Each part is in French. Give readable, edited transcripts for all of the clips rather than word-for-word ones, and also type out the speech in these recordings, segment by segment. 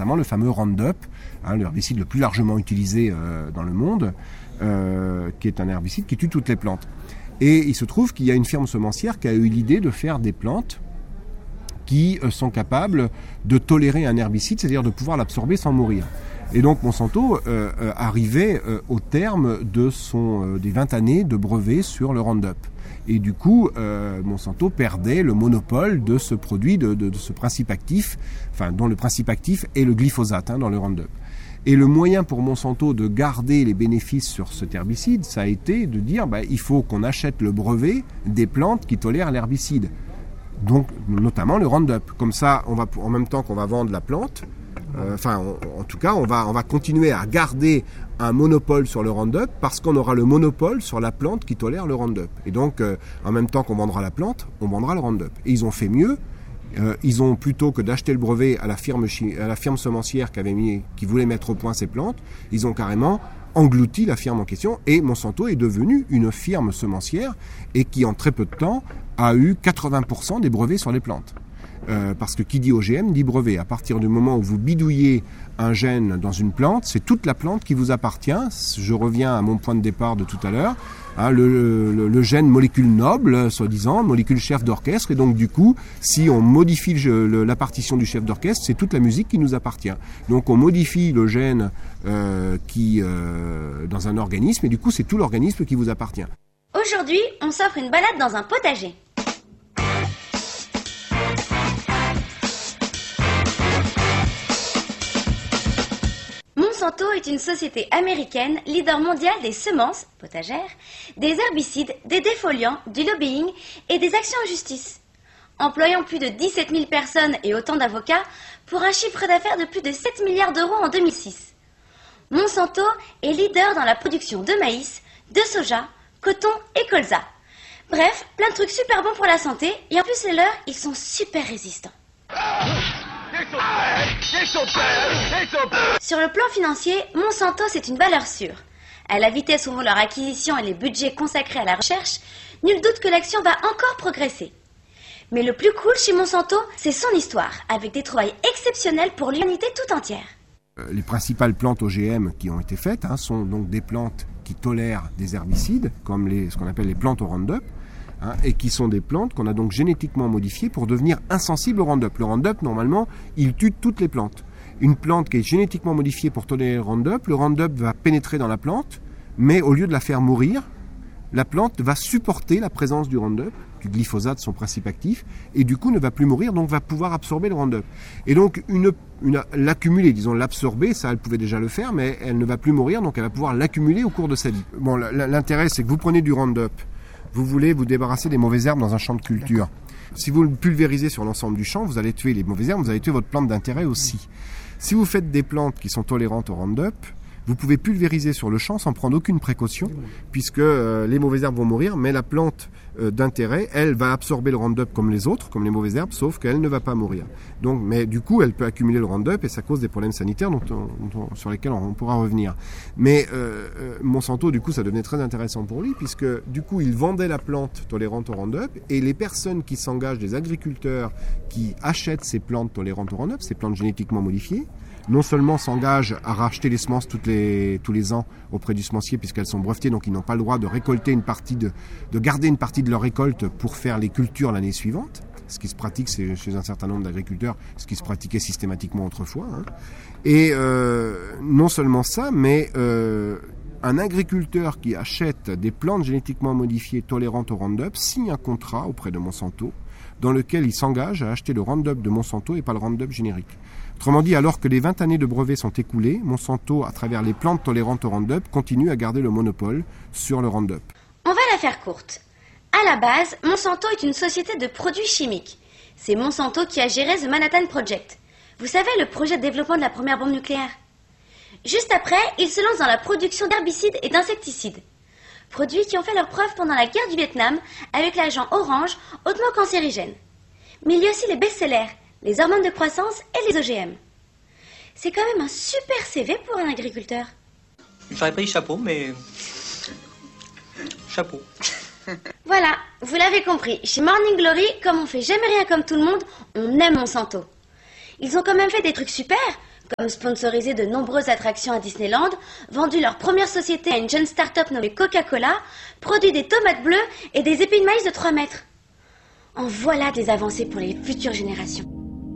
notamment le fameux Roundup, l'herbicide le plus largement utilisé dans le monde, qui est un herbicide qui tue toutes les plantes. Et il se trouve qu'il y a une firme semencière qui a eu l'idée de faire des plantes qui sont capables de tolérer un herbicide, c'est-à-dire de pouvoir l'absorber sans mourir. Et donc Monsanto arrivait au terme des 20 années de brevet sur le Roundup. Et du coup, Monsanto perdait le monopole de ce produit, de ce principe actif, dont le principe actif est le glyphosate dans le Roundup. Et le moyen pour Monsanto de garder les bénéfices sur cet herbicide, ça a été de dire il faut qu'on achète le brevet des plantes qui tolèrent l'herbicide. Donc, notamment le Roundup. Comme ça, en même temps qu'on va vendre la plante, en tout cas, on va continuer à garder un monopole sur le Roundup parce qu'on aura le monopole sur la plante qui tolère le Roundup. Et donc, en même temps qu'on vendra la plante, on vendra le Roundup. Et ils ont fait mieux. Ils ont, plutôt que d'acheter le brevet à la firme semencière qui voulait mettre au point ces plantes, ils ont carrément englouti la firme en question, et Monsanto est devenue une firme semencière et qui en très peu de temps a eu 80% des brevets sur les plantes. Parce que qui dit OGM dit brevet. À partir du moment où vous bidouillez un gène dans une plante, c'est toute la plante qui vous appartient. Je reviens à mon point de départ de tout à l'heure. Le gène molécule noble, soi-disant, molécule chef d'orchestre. Et donc du coup, si on modifie la partition du chef d'orchestre, c'est toute la musique qui nous appartient. Donc on modifie le gène dans un organisme, et du coup c'est tout l'organisme qui vous appartient. Aujourd'hui, on s'offre une balade dans un potager. Monsanto est une société américaine, leader mondial des semences, potagères, des herbicides, des défoliants, du lobbying et des actions en justice. Employant plus de 17 000 personnes et autant d'avocats pour un chiffre d'affaires de plus de 7 milliards d'euros en 2006. Monsanto est leader dans la production de maïs, de soja, coton et colza. Bref, plein de trucs super bons pour la santé, et en plus les leurs, ils sont super résistants. Sur le plan financier, Monsanto c'est une valeur sûre. À la vitesse où vont leur acquisition et les budgets consacrés à la recherche, nul doute que l'action va encore progresser. Mais le plus cool chez Monsanto, c'est son histoire, avec des trouvailles exceptionnelles pour l'humanité tout entière. Les principales plantes OGM qui ont été faites sont donc des plantes qui tolèrent des herbicides, comme ce qu'on appelle les plantes au Roundup, et qui sont des plantes qu'on a donc génétiquement modifiées pour devenir insensibles au Roundup. Le Roundup, normalement, il tue toutes les plantes. Une plante qui est génétiquement modifiée pour tolérer le Roundup va pénétrer dans la plante, mais au lieu de la faire mourir, la plante va supporter la présence du Roundup, du glyphosate, son principe actif, et du coup ne va plus mourir, donc va pouvoir absorber le Roundup. Et donc l'accumuler, disons l'absorber, ça elle pouvait déjà le faire, mais elle ne va plus mourir, donc elle va pouvoir l'accumuler au cours de sa vie. Bon, l'intérêt c'est que vous prenez du Roundup, vous voulez vous débarrasser des mauvaises herbes dans un champ de culture. Si vous le pulvérisez sur l'ensemble du champ, vous allez tuer les mauvaises herbes, vous allez tuer votre plante d'intérêt aussi. Si vous faites des plantes qui sont tolérantes au Roundup, vous pouvez pulvériser sur le champ sans prendre aucune précaution, puisque les mauvaises herbes vont mourir, mais la plante d'intérêt, elle va absorber le Roundup comme les autres, comme les mauvaises herbes, sauf qu'elle ne va pas mourir. Donc, mais du coup, elle peut accumuler le Roundup et ça cause des problèmes sanitaires sur lesquels on pourra revenir. Mais Monsanto, du coup, ça devenait très intéressant pour lui, puisque du coup, il vendait la plante tolérante au Roundup, et les personnes qui s'engagent, des agriculteurs qui achètent ces plantes tolérantes au Roundup, ces plantes génétiquement modifiées, non seulement s'engagent à racheter les semences tous les ans auprès du semencier puisqu'elles sont brevetées, donc ils n'ont pas le droit de récolter de garder une partie de leur récolte pour faire les cultures l'année suivante, ce qui se pratique chez un certain nombre d'agriculteurs, ce qui se pratiquait systématiquement autrefois. Et non seulement ça, mais un agriculteur qui achète des plantes génétiquement modifiées tolérantes au Roundup signe un contrat auprès de Monsanto dans lequel il s'engage à acheter le Roundup de Monsanto et pas le Roundup générique. Autrement dit, alors que les 20 années de brevets sont écoulées, Monsanto, à travers les plantes tolérantes au Roundup, continue à garder le monopole sur le Roundup. On va la faire courte. À la base, Monsanto est une société de produits chimiques. C'est Monsanto qui a géré The Manhattan Project. Vous savez, le projet de développement de la première bombe nucléaire. Juste après, il se lance dans la production d'herbicides et d'insecticides. Produits qui ont fait leurs preuves pendant la guerre du Vietnam avec l'agent orange, hautement cancérigène. Mais il y a aussi les best-sellers, les hormones de croissance et les OGM. C'est quand même un super CV pour un agriculteur. J'aurais pris chapeau, mais... chapeau. Voilà, vous l'avez compris, chez Morning Glory, comme on fait jamais rien comme tout le monde, on aime Monsanto. Ils ont quand même fait des trucs super, comme sponsoriser de nombreuses attractions à Disneyland, vendu leur première société à une jeune start-up nommée Coca-Cola, produit des tomates bleues et des épis de maïs de 3 mètres. En voilà des avancées pour les futures générations.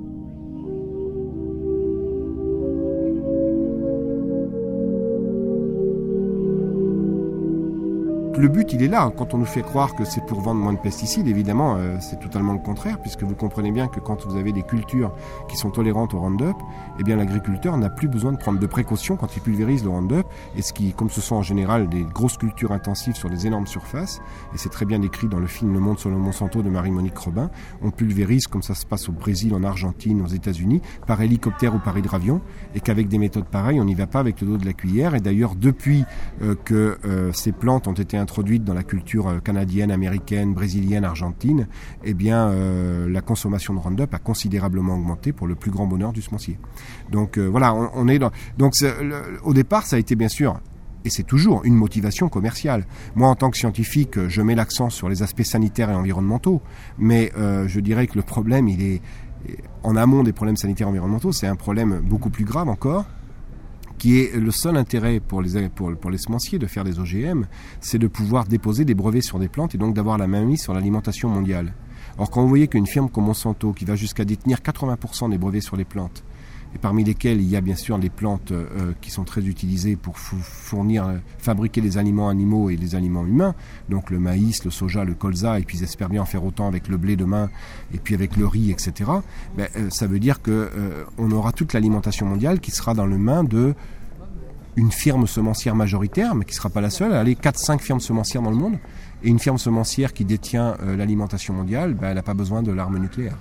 Le but, il est là. Quand on nous fait croire que c'est pour vendre moins de pesticides, évidemment, c'est totalement le contraire, puisque vous comprenez bien que quand vous avez des cultures qui sont tolérantes au Roundup, eh bien l'agriculteur n'a plus besoin de prendre de précautions quand il pulvérise le Roundup. Et comme ce sont en général des grosses cultures intensives sur des énormes surfaces, et c'est très bien décrit dans le film Le Monde sur le Monsanto de Marie-Monique Robin, on pulvérise comme ça se passe au Brésil, en Argentine, aux États-Unis, par hélicoptère ou par hydravion, et qu'avec des méthodes pareilles, on n'y va pas avec le dos de la cuillère. Et d'ailleurs, depuis que ces plantes ont été introduite dans la culture canadienne, américaine, brésilienne, argentine, eh bien la consommation de Roundup a considérablement augmenté pour le plus grand bonheur du semencier. Donc voilà, on est dans. Donc au départ, ça a été bien sûr, et c'est toujours une motivation commerciale. Moi, en tant que scientifique, je mets l'accent sur les aspects sanitaires et environnementaux, mais je dirais que le problème, il est en amont des problèmes sanitaires et environnementaux, c'est un problème beaucoup plus grave encore, qui est le seul intérêt pour les semenciers de faire des OGM, c'est de pouvoir déposer des brevets sur des plantes et donc d'avoir la mainmise sur l'alimentation mondiale. Or, quand vous voyez qu'une firme comme Monsanto, qui va jusqu'à détenir 80% des brevets sur les plantes, et parmi lesquels il y a bien sûr les plantes qui sont très utilisées pour fabriquer des aliments animaux et des aliments humains, donc le maïs, le soja, le colza, et puis ils espèrent bien en faire autant avec le blé demain, et puis avec le riz, etc. Ça veut dire qu'on aura toute l'alimentation mondiale qui sera dans les mains de une firme semencière majoritaire, mais qui ne sera pas la seule. Elle a 4-5 firmes semencières dans le monde, et une firme semencière qui détient l'alimentation mondiale, elle n'a pas besoin de l'arme nucléaire.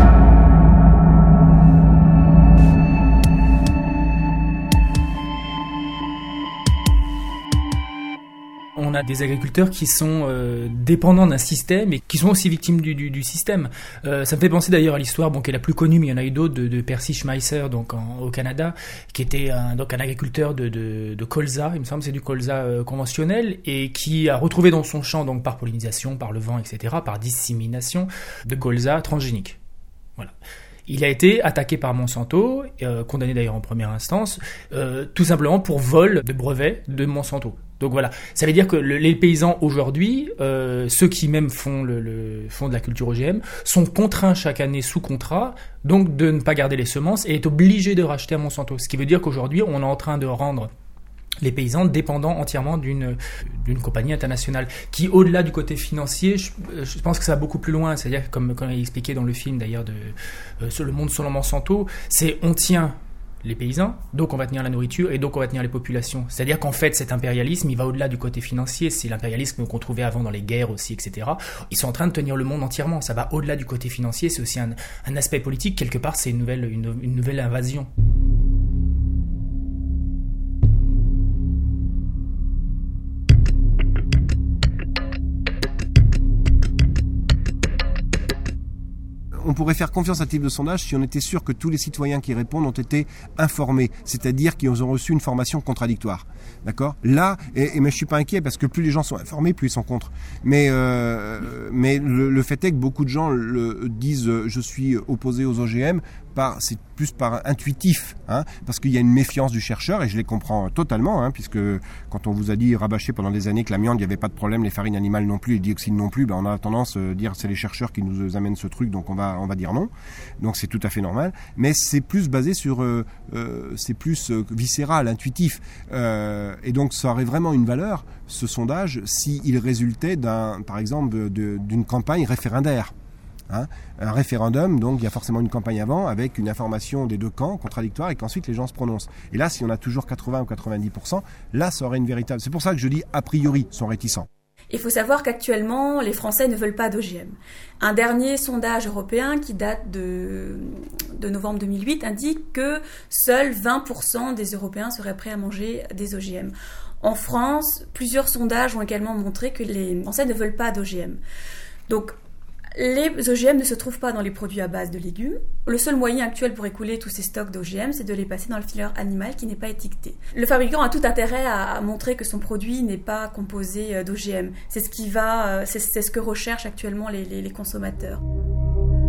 On a des agriculteurs qui sont dépendants d'un système et qui sont aussi victimes du système. Ça me fait penser d'ailleurs à l'histoire, qui est la plus connue, mais il y en a eu d'autres, de Percy Schmeisser, au Canada, qui était un agriculteur de colza, il me semble que c'est du colza conventionnel, et qui a retrouvé dans son champ, par pollinisation, par le vent, etc., par dissémination, de colza transgénique. Voilà. Il a été attaqué par Monsanto, condamné d'ailleurs en première instance, tout simplement pour vol de brevets de Monsanto. Donc voilà, ça veut dire que les paysans aujourd'hui, ceux qui même font de la culture OGM, sont contraints chaque année sous contrat, donc de ne pas garder les semences et est obligés de racheter à Monsanto. Ce qui veut dire qu'aujourd'hui, on est en train de rendre les paysans dépendants entièrement d'une compagnie internationale qui, au-delà du côté financier, je pense que ça va beaucoup plus loin. C'est-à-dire, comme il est expliqué dans le film d'ailleurs sur Le Monde selon Monsanto, c'est on tient les paysans, donc on va tenir la nourriture et donc on va tenir les populations. C'est-à-dire qu'en fait, cet impérialisme, il va au-delà du côté financier. C'est l'impérialisme qu'on trouvait avant dans les guerres aussi, etc. Ils sont en train de tenir le monde entièrement. Ça va au-delà du côté financier. C'est aussi un aspect politique. Quelque part, c'est une nouvelle invasion. On pourrait faire confiance à ce type de sondage si on était sûr que tous les citoyens qui répondent ont été informés, c'est-à-dire qu'ils ont reçu une formation contradictoire. D'accord ? Là, mais je suis pas inquiet parce que plus les gens sont informés, plus ils sont contre. Mais le fait est que beaucoup de gens disent je suis opposé aux OGM. C'est plus par intuitif, parce qu'il y a une méfiance du chercheur, et je les comprends totalement, puisque quand on vous a dit rabâché pendant des années que l'amiante, il n'y avait pas de problème, les farines animales non plus, les dioxines non plus, on a tendance à dire c'est les chercheurs qui nous amènent ce truc, donc on va dire non. Donc c'est tout à fait normal, mais c'est plus basé sur, c'est plus viscéral, intuitif, et donc ça aurait vraiment une valeur, ce sondage, s'il résultait par exemple, d'une campagne référendaire. Un référendum, donc il y a forcément une campagne avant avec une information des deux camps contradictoire et qu'ensuite les gens se prononcent. Et là, si on a toujours 80 ou 90%, là, ça aurait une véritable... C'est pour ça que je dis, a priori, sont réticents. Il faut savoir qu'actuellement, les Français ne veulent pas d'OGM. Un dernier sondage européen qui date de novembre 2008 indique que seuls 20% des Européens seraient prêts à manger des OGM. En France, plusieurs sondages ont également montré que les Français ne veulent pas d'OGM. Donc, les OGM ne se trouvent pas dans les produits à base de légumes. Le seul moyen actuel pour écouler tous ces stocks d'OGM, c'est de les passer dans le fileur animal qui n'est pas étiqueté. Le fabricant a tout intérêt à montrer que son produit n'est pas composé d'OGM. C'est ce que recherchent actuellement les consommateurs.